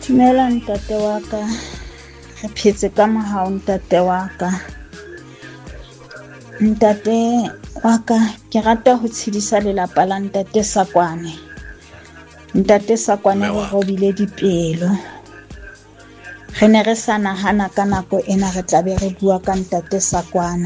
Dumela ntate wa ka, re phetse ka mohao ntate wa ka. Ntate wa ka, ke rata ho tshedisa lelapa la ntate Sakwane. Ntate Sakwane re robile dipelo. Re ne re sa nahana ka nako ena re tla be re bua ka ntate Sakwana.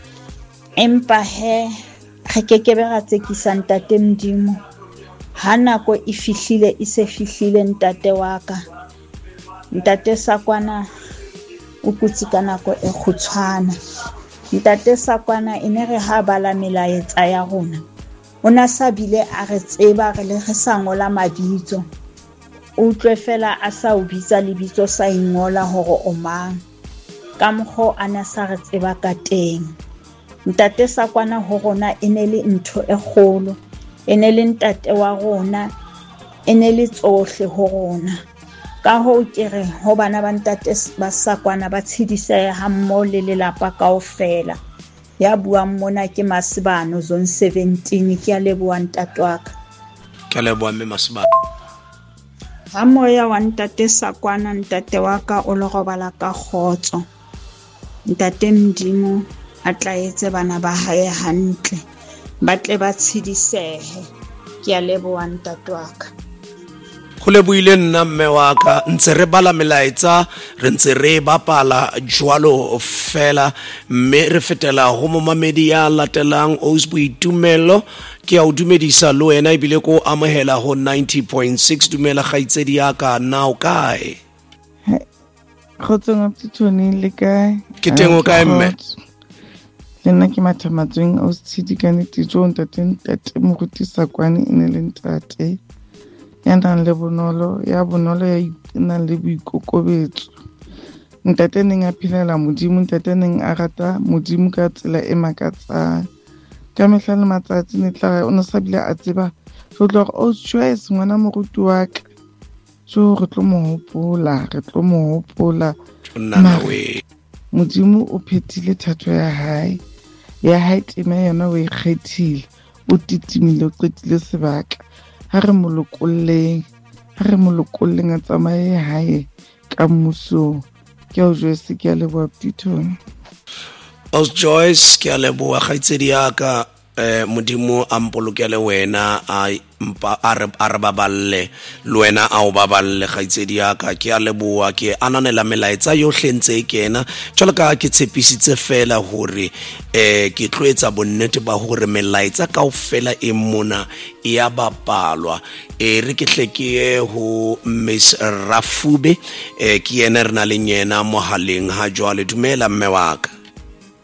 Empa re kekebe ra tsekisa ntate Modimo. Ha nako e fihlile, e se fihlile ntate wa ka. Ntate Sakwana o kutsi ka nako e kgutshwana. Ntate Sakwana e ne re ha bala melaetsa ya rona. O na sa bile a re tseba re le re sa ngola mabitso. O utlwe fela a sa o bitsa lebitso sa ingola hore o mang. Ka mokgo a na sa re tseba ka teng. Ntate Sakwana ho rona e ne le ntho e kgolo. E ne le ntate wa rona. E ne le tsohle ho rona. Ka hoo ke re ho bana ba ntate ba Sakwana ba tshidisehe hammoho le lelapa kaofela. Ya buang mona ke Masibano zone 17. Ke a leboha ntate wa ka. Ke a leboha mme Masibano. Ha moya wa ntate Sakwana ntate wa ka o lo robala ka kgotso. Ntate Modimo a tla etse bana ba hae hantle. Ba tle ba tshidisehe. Ke a leboha ntate wa ka. Go lebohile nna mme wa ka, ntse re bala melaetsa re ntse re bapala jwalo fela, mme re fetela ho momamedi ya latelang Boitumelo. Ke a o dumedisa le wena ebile ko amohela ho 90.6. Dumela kgaitsedi ya ka, na o kae? Khotsong Tshoni le kae? Ke teng o kae mme? Le nna ke mathamatsweng o tshidikane tijo ntate Moruti Sakwane e ne le ntate ya nang le bonolo ya nang le boikokobetso. Ntate neng a phelela Modimo, ntate neng a rata Modimo ka tsela e makatsang. Ka mehla le matsatsi ne tla o no sa bile a tseba ho tlo o Joyce ngwana moruti wa ka. So re tlo mo hopola Modimo o phethile thato ya hae tema yona o e kgethile, o titimile, o qetile sebaka. Ha re molokolleng a tsamaye hae ka mmuso. Ke o Joyce, ke a leboha Tithong. Joyce, ke a leboha kgaitsedi ya ka. Modimo a mpolokele wena a re baballe le wena a o baballe kgaitsedi ya ka. Ke a leboha, ke ananela melaetsa yohle ntse e kena jwalo ka ke tshepisitse fela hore ke tloetsa bonnete ba hore melaetsa kaofela e mona e ya bapalwa. Re ke hle ke ye ho Miss Rafube, ke yena re na le yena mohaleng ha jwale. Dumela mme wa ka.